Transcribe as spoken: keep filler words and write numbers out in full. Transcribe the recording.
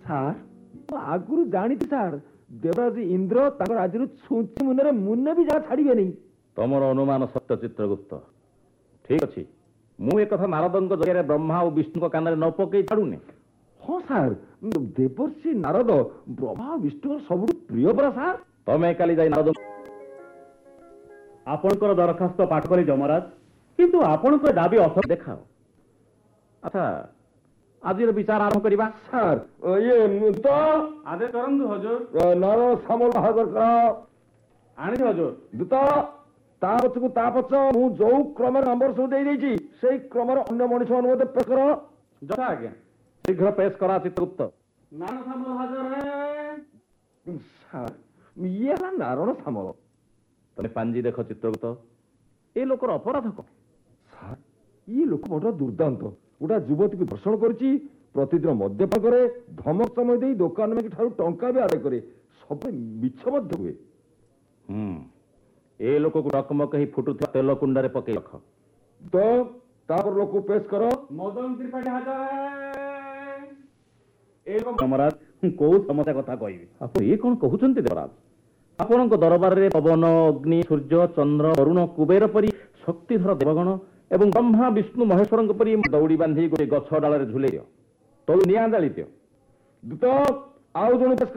Sir ଆଗରୁ ଜାଣିଛି sir Debaraj Indra ତାଙ୍କ ରାଜ୍ୟରୁ ଛୁଞ୍ଚି ମୁନରେ ମୁନେ ବି ଯାହା ଛାଡ଼ିବେନି। ତମର ଅନୁମାନ ସତ୍ୟ ଚିତ୍ରଗୁପ୍ତ। ଠିକ ଅଛି, ମୁଁ ଏ କଥା ନାରଦଙ୍କ ଜରିଆରେ ବ୍ରହ୍ମା ଓ ବିଷ୍ଣୁଙ୍କ କାନରେ ନ ପକେଇ ଛାଡୁନି। ହଁ ସାର୍, ଦେବର୍ଷି ନାରଦ ବ୍ରହ୍ମା ବିଷ୍ଣୁଙ୍କର ସବୁଠୁ ପ୍ରିୟ ପରା ସାର୍। ତମେ କାଲି ଯାଇ ନାରଦ ଆପଣଙ୍କର ଦରଖାସ୍ତ ପାଠ କରି ଯମରାଜ, କିନ୍ତୁ ଆପଣଙ୍କ ଦାବି ଅସ ଦେଖାଅ। ଆଚ୍ଛା, ଆଜିର ବିଚାର ଆରମ୍ଭ କରିବା। ସାର୍ ଇଏ ତ ଆଦେଶ କରନ୍ତୁ ହଜୁର। ନର ସାମଲ ବାହାଘର କର। ଆଣିଛି ହଜୁର। ଦୂତ ତା ପଛକୁ ତା ପଛ ମୁଁ ଯୋଉ କ୍ରମରେ ନମ୍ବର ସବୁ ଦେଇଦେଇଛି ସେଇ କ୍ରମରେ ଅନ୍ୟ ମଣିଷ ଅନୁମତି ପେଶ କର। ଯଥା ଆଜ୍ଞା। ଶୀଘ୍ର ପେଶ କରା ଚିତ୍ରଗୁପ୍ତ। ନାନ ସାମଲ ହାଜର ହେ। ସାର୍ ଇଏ ହେଲା ନାରଣ ସାମଲ। ତମେ ପାଞ୍ଜି ଦେଖ ଚିତ୍ରଗୁପ୍ତ, ଏ ଲୋକର ଅପରାଧ କଣ? ସାର୍ ଇଏ ଲୋକ ବଡ ଦୁର୍ଦ୍ଦାନ୍ତ। ଗୋଟା ଯୁବତୀକୁ ଧର୍ଷଣ କରିଛି, ପ୍ରତିଦିନ ମଦ୍ୟପାନ କରେ, ଧମକ ସମୟ ଦେଇ ଦୋକାନ ଠାରୁ ଟଙ୍କା ବି ଆଦାୟ କରେ, ସବୁ ମିଛ ମଧ୍ୟ ହୁଏ। ହୁଁ, ଏ ଲୋକକୁ ଟକମକ ହେଇ ଫୁଟୁଥିବା ତେଲ କୁଣ୍ଡରେ ପକେଇ ରଖ। ତ ତାପରେ ଲୋକକୁ ପେଶ କର। ମଦନ ତ୍ରିପାଠୀ ହାଜର ହେ। ଯମରାଜ, ମୁଁ କୋଉ ସମସ୍ୟା କଥା କହିବି? ଆପଣ ଏ କଣ କହୁଛନ୍ତି ଦେବରାଜ? ଆପଣଙ୍କ ଦରବାରରେ ପବନ, ଅଗ୍ନି, ସୂର୍ଯ୍ୟ, ଚନ୍ଦ୍ର, ବରୁଣ, କୁବେର ପରି ଶକ୍ତିଧର ଦେବଗଣ ଏବଂ ବ୍ରହ୍ମା, ବିଷ୍ଣୁ, ମହେଶ୍ୱରଙ୍କ ପରି ଦୌଡ଼ି ବାନ୍ଧି ଗୋଟିଏ ଗଛ ଡାଳରେ ଝୁଲେଇ ଦିଅ, ତଳୁ ନିଆଁ ଜାଳି ଦିଅ। ଦୂତ ଆଉ ଜଣେ ପେଶ